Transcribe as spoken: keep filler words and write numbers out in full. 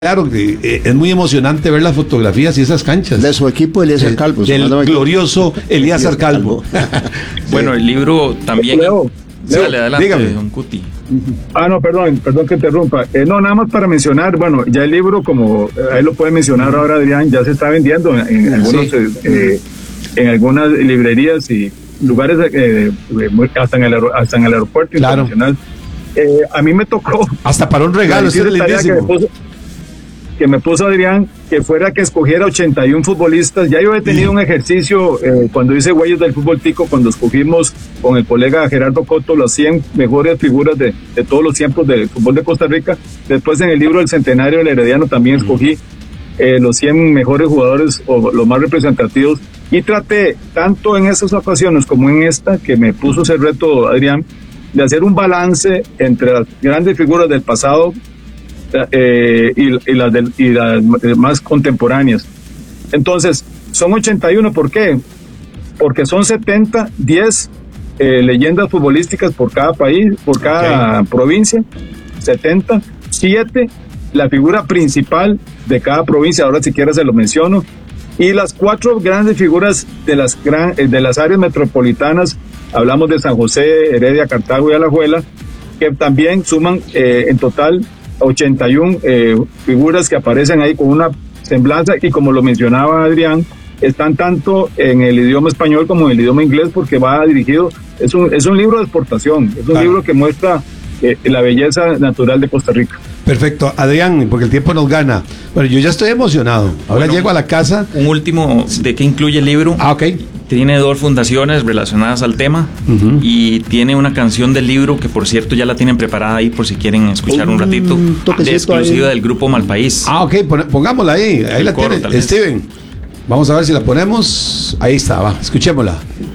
Claro que eh, es muy emocionante ver las fotografías y esas canchas. De su equipo, Elías Calvo. Del no glorioso Elías Calvo. Bueno, el libro también... Leo, sí, Leo, dale, adelante, dígame. don Cuti. Ah, no, perdón, perdón que interrumpa. Eh, no, nada más para mencionar, bueno, ya el libro, como eh, ahí lo puede mencionar ahora Adrián, ya se está vendiendo en, en algunos, sí. eh, en algunas librerías y lugares, eh, hasta, en el, hasta en el aeropuerto claro. internacional. Eh, a mí me tocó... Hasta para un regalo, es lindísimo. Que me puso, que me puso Adrián, que fuera que escogiera ochenta y uno futbolistas. Ya yo he tenido sí. un ejercicio eh, cuando hice Huellas del Fútbol Tico, cuando escogimos con el colega Gerardo Coto las cien mejores figuras de, de todos los tiempos del fútbol de Costa Rica. Después en el libro del Centenario del Herediano también escogí eh, los cien mejores jugadores o los más representativos, y traté, tanto en esas ocasiones como en esta, que me puso ese reto Adrián, de hacer un balance entre las grandes figuras del pasado eh, y, y, las del, y las más contemporáneas. Entonces, son ochenta y uno, ¿por qué? Porque son setenta, diez eh, leyendas futbolísticas por cada país, por cada okay. provincia, setenta, siete la figura principal de cada provincia, ahora si quieres se lo menciono, y las cuatro grandes figuras de las, gran, de las áreas metropolitanas. Hablamos de San José, Heredia, Cartago y Alajuela, que también suman eh, en total ochenta y uno eh, figuras que aparecen ahí con una semblanza, y como lo mencionaba Adrián, están tanto en el idioma español como en el idioma inglés, porque va dirigido, es un, es un libro de exportación, es un claro. libro que muestra eh, la belleza natural de Costa Rica. Perfecto, Adrián, porque el tiempo nos gana. Bueno, yo ya estoy emocionado. Ahora bueno, llego a la casa. Un último de qué incluye el libro. Ah, ok. Tiene dos fundaciones relacionadas al tema uh-huh. y tiene una canción del libro que, por cierto, ya la tienen preparada ahí por si quieren escuchar un, un ratito. De exclusiva ahí. Del grupo Malpaís. Ah, ok, Pon, pongámosla ahí. Ahí el la coro, tiene. Steven, vamos a ver si la ponemos. Ahí está, va, escuchémosla.